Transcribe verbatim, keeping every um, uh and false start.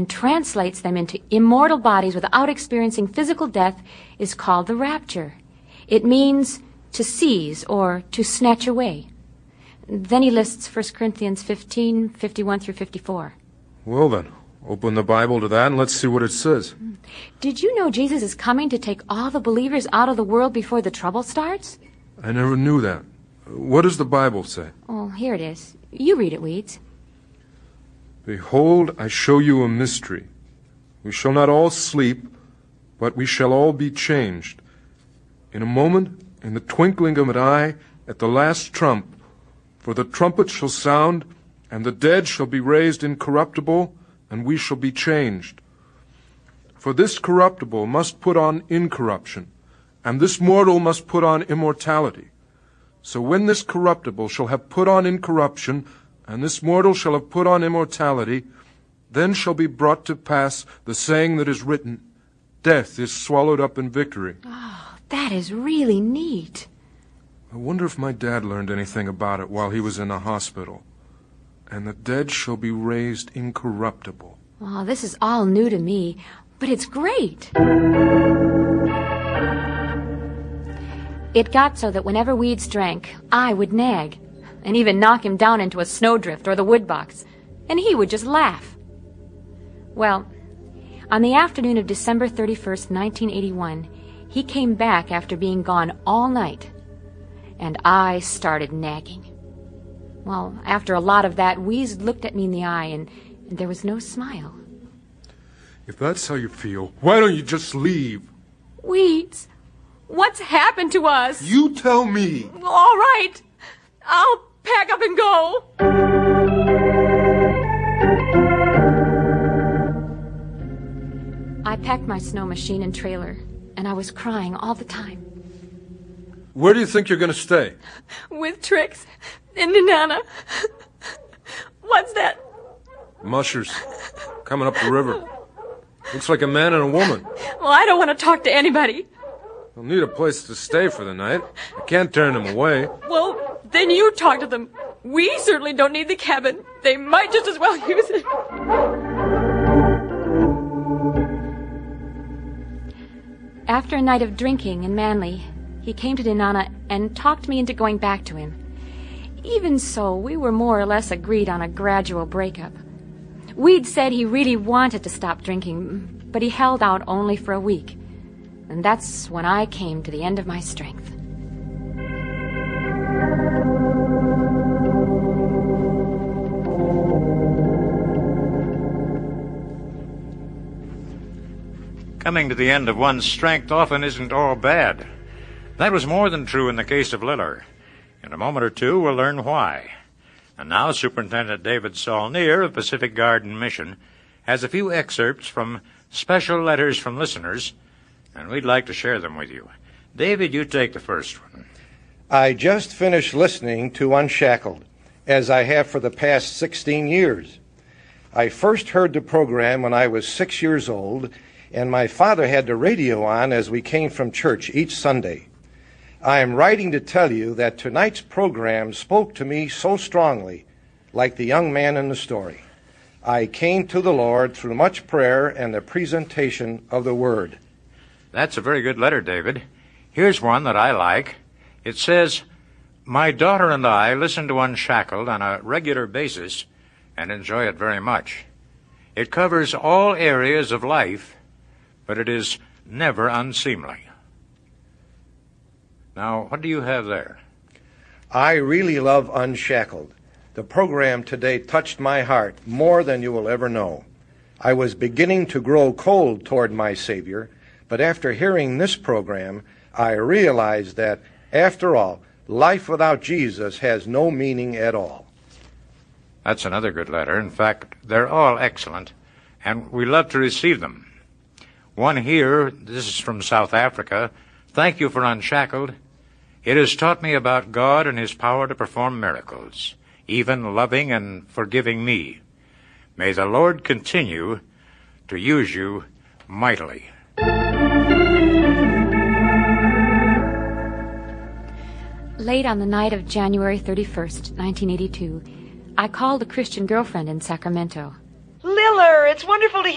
and translates them into immortal bodies without experiencing physical death is called the rapture. It means to seize or to snatch away. Then he lists First Corinthians fifteen, fifty-one through fifty-four. Well then, open the Bible to that and let's see what it says. Did you know Jesus is coming to take all the believers out of the world before the trouble starts? I never knew that. What does the Bible say? Oh, here it is. You read it, Weeds. Behold, I show you a mystery. We shall not all sleep, but we shall all be changed. In a moment, in the twinkling of an eye, at the last trump, for the trumpet shall sound, and the dead shall be raised incorruptible, and we shall be changed. For this corruptible must put on incorruption, and this mortal must put on immortality. So when this corruptible shall have put on incorruption, and this mortal shall have put on immortality, then shall be brought to pass the saying that is written, Death is swallowed up in victory. Oh, that is really neat. I wonder if my dad learned anything about it while he was in the hospital. And the dead shall be raised incorruptible. Oh, this is all new to me, but it's great. It got so that whenever Weeds drank, I would nag, and even knock him down into a snowdrift or the woodbox, and he would just laugh. Well, on the afternoon of December thirty-first, nineteen eighty-one, he came back after being gone all night, and I started nagging. Well, after a lot of that, Weeds looked at me in the eye, and, and there was no smile. If that's how you feel, why don't you just leave? Weeds, what's happened to us? You tell me. All right. I'll pack up and go. I packed my snow machine and trailer, and I was crying all the time. Where do you think you're going to stay? With Trix and Nana. What's that? Mushers. Coming up the river. Looks like a man and a woman. Well, I don't want to talk to anybody. They'll need a place to stay for the night. I can't turn them away. Well, then you talk to them. We certainly don't need the cabin. They might just as well use it. After a night of drinking in Manly, he came to Dinana and talked me into going back to him. Even so, we were more or less agreed on a gradual breakup. Weed said he really wanted to stop drinking, but he held out only for a week. And that's when I came to the end of my strength. Coming to the end of one's strength often isn't all bad. That was more than true in the case of Liller. In a moment or two, we'll learn why. And now Superintendent David Saulnier of Pacific Garden Mission has a few excerpts from special letters from listeners, and we'd like to share them with you. David, you take the first one. I just finished listening to Unshackled, as I have for the past sixteen years. I first heard the program when I was six years old, and my father had the radio on as we came from church each Sunday. I am writing to tell you that tonight's program spoke to me so strongly, like the young man in the story. I came to the Lord through much prayer and the presentation of the Word. That's a very good letter, David. Here's one that I like. It says, My daughter and I listen to Unshackled on a regular basis and enjoy it very much. It covers all areas of life, but it is never unseemly. Now, what do you have there? I really love Unshackled. The program today touched my heart more than you will ever know. I was beginning to grow cold toward my Savior, but after hearing this program, I realized that, after all, life without Jesus has no meaning at all. That's another good letter. In fact, they're all excellent, and we love to receive them. One here, this is from South Africa. Thank you for Unshackled. It has taught me about God and His power to perform miracles, even loving and forgiving me. May the Lord continue to use you mightily. Late on the night of January thirty-first, nineteen eighty-two, I called a Christian girlfriend in Sacramento. Liller, it's wonderful to